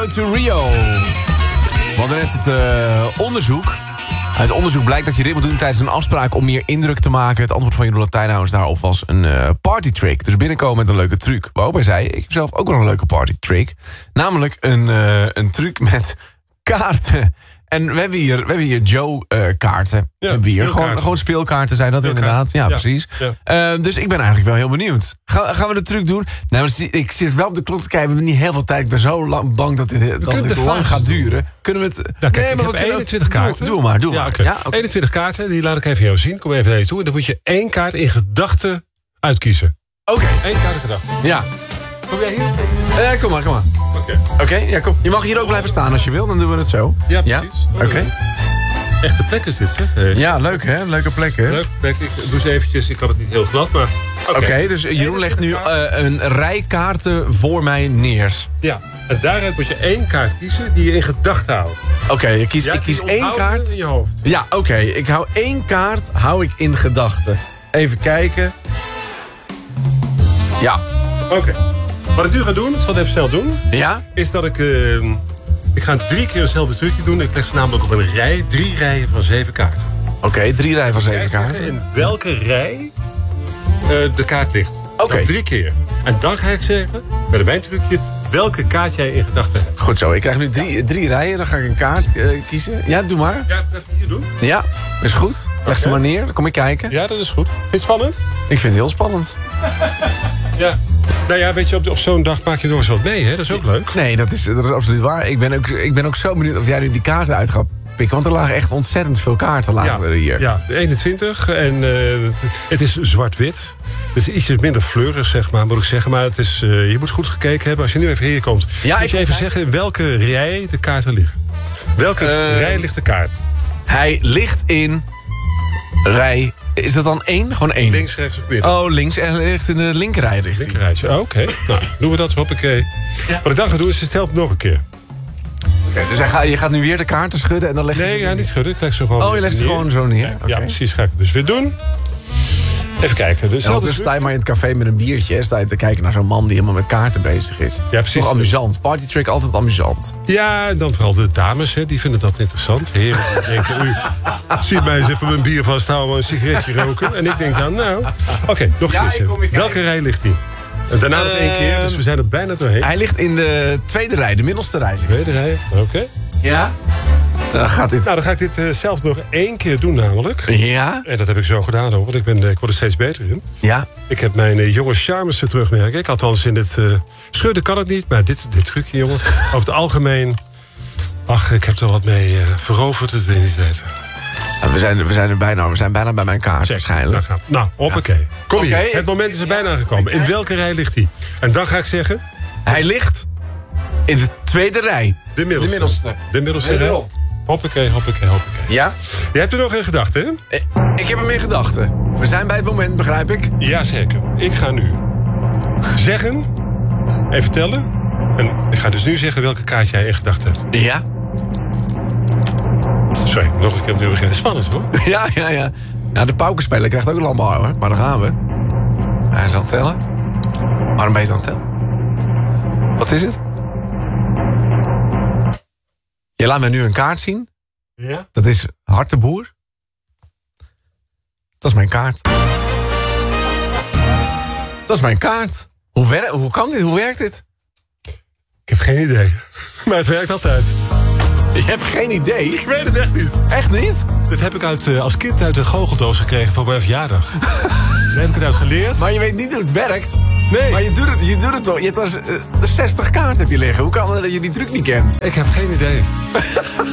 Rio to Rio. We hadden net het onderzoek. Uit onderzoek blijkt dat je dit moet doen tijdens een afspraak om meer indruk te maken. Het antwoord van Jeroen Latijnhuis daarop was een partytrick. Dus binnenkomen met een leuke truc. Waarop hij zei, ik heb zelf ook nog een leuke partytrick. Namelijk een truc met kaarten. En we hebben hier Joe-kaarten. Ja, gewoon speelkaarten zijn dat inderdaad. Ja, precies. Ja. Dus ik ben eigenlijk wel heel benieuwd. Gaan we de truc doen? Nou, ik zit wel op de klok te kijken. We hebben niet heel veel tijd. Ik ben zo bang dat dit lang gaat duren. Kunnen we het... Nou, kijk, ik heb 21 kaarten. Doe maar. Okay. Ja, okay. 21 kaarten, die laat ik even jou zien. Kom even naar je toe. En dan moet je 1 kaart in gedachten uitkiezen. Oké. 1 kaart in gedachten. Ja. Kom jij hier? Kom maar. Oké, ja, kom. Je mag hier ook blijven staan als je wil, dan doen we het zo. Ja, precies. Ja? Oké. Echte plek is dit, zeg. Ja, leuk hè? Leuke plek hè? Leuke plek. Ik doe eens eventjes, ik kan het niet heel glad, maar... Oké, dus Jeroen legt nu een rij kaarten voor mij neer. Ja, en daaruit moet je 1 kaart kiezen die je in gedachten houdt. Oké, ik kies 1 kaart. In je hoofd. Ja, oké. Ik hou 1 kaart in gedachten. Even kijken. Ja. Oké. Wat ik nu ga doen, ik zal het even snel doen. Ja? Is dat ik ga 3 keer hetzelfde trucje doen. Ik leg ze namelijk op een rij, 3 rijen van 7 kaarten. Oké, 3 rijen van 7 kaarten. In welke rij de kaart ligt. Oké. 3 keer. En dan ga ik zeggen, met mijn trucje, welke kaart jij in gedachten hebt. Goed zo, ik krijg nu 3 rijen. Dan ga ik een kaart kiezen. Ja, doe maar. Ja, even hier doen. Ja, is goed. Leg ze maar neer, dan kom ik kijken. Ja, dat is goed. Vind je het spannend? Ik vind het heel spannend. Ja. Nou ja, weet je, op zo'n dag maak je nog eens wat mee, hè? Dat is ook leuk. Nee, dat is absoluut waar. Ik ben ook zo benieuwd of jij nu die kaarten uit gaat pikken. Want er lagen echt ontzettend veel kaarten hier. Ja, 21. En het is zwart-wit. Het is ietsje minder fleurig, zeg maar, moet ik zeggen. Maar het is, je moet goed gekeken hebben. Als je nu even hier komt, moet je even zeggen in welke rij de kaarten liggen. Welke rij ligt de kaart? Hij ligt in rij... Is dat dan 1? Gewoon 1? Links, rechts of midden? Oh, links en ligt in de linkerrij. Linkerrijtje, oké. Nou, doen we dat, hoppakee. Wat ik dan ga doen, is het helpt nog een keer. Oké, dus je gaat nu weer de kaarten schudden en dan leg je Nee, niet schudden. Ik leg ze gewoon je legt ze gewoon zo neer? Ja, precies. Ga ik het dus weer doen. Even kijken. Dus ondertussen sta je maar in het café met een biertje. Hè? Sta je te kijken naar zo'n man die helemaal met kaarten bezig is. Ja, precies. Toch amusant. Partytrick altijd amusant. Ja, en dan vooral de dames, hè, die vinden dat interessant. Heren, die denken, zie mij eens even mijn bier vasthouden, een sigaretje roken. En ik denk dan, oké, nog een keer. Welke rij ligt hij? En daarna nog 1 keer, dus we zijn er bijna doorheen. Hij ligt in de tweede rij, de middelste rij. Tweede rij, oké. Ja? Dan ga ik dit zelf nog 1 keer doen namelijk. Ja? En dat heb ik zo gedaan, hoor, want ik word er steeds beter in. Ja? Ik heb mijn jonge charmes weer terugmerken. Ik althans in dit schudden kan het niet, maar dit trucje, jongen. Over het algemeen, ik heb er wat mee veroverd, dat wil je niet weten. We zijn er bijna, we zijn bijna bij mijn kaart waarschijnlijk. Nou, hoppakee. Kom hier, het moment is er bijna gekomen. In welke rij ligt hij? En dan ga ik zeggen... Hij ligt in de tweede rij. De middelste. De middelste rij. Hoppakee. Ja? Je hebt er nog in gedachten, hè? Ik heb hem in gedachten. We zijn bij het moment, begrijp ik? Jazeker. Ik ga nu zeggen, even tellen. En ik ga dus nu zeggen welke kaart jij in gedachten hebt. Ja? Sorry, nog een keer opnieuw beginnen. Spannend, hoor. Ja. Nou, de paukenspelen krijgt ook een landbouw, hoor. Maar daar gaan we. Hij is aan het tellen. Waarom ben je het aan het tellen? Wat is het? Je laat mij nu een kaart zien. Ja? Dat is Hart de Boer. Dat is mijn kaart. Dat is mijn kaart. Hoe kan dit? Hoe werkt dit? Ik heb geen idee. Maar het werkt altijd. Je hebt geen idee? Ik weet het echt niet. Echt niet? Dat heb ik als kind uit de goocheldoos gekregen voor mijn verjaardag. Daar heb ik het uit geleerd. Maar je weet niet hoe het werkt. Nee. Maar je doet het toch. Je hebt de 60 kaart heb je liggen. Hoe kan het dat je die truc niet kent? Ik heb geen idee.